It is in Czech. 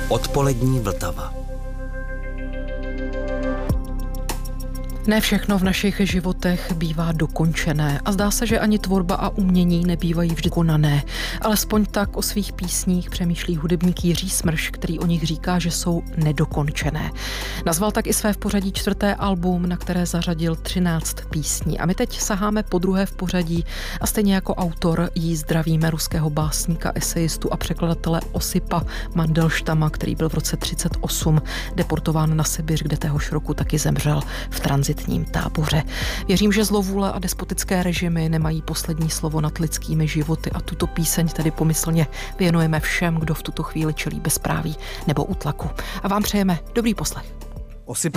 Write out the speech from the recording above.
Odpolední Vltava. Ne všechno v našich životech bývá dokončené a zdá se, že ani tvorba a umění nebývají vždy konané. Alespoň tak o svých písních přemýšlí hudebník Jiří Smrš, který o nich říká, že jsou nedokončené. Nazval tak i své v pořadí 4. album, na které zařadil 13 písní. A my teď saháme po druhé v pořadí a stejně jako autor jí zdravíme ruského básníka, esejistu a překladatele Osipa Mandelštama, který byl v roce 1938 deportován na Sibiř, kde téhož roku taky zemřel v tranzitním táboře. Věřím, že zlovůle a despotické režimy nemají poslední slovo nad lidskými životy a tuto píseň tedy pomyslně věnujeme všem, kdo v tuto chvíli čelí bezpráví nebo útlaku. A vám přejeme dobrý poslech. Osip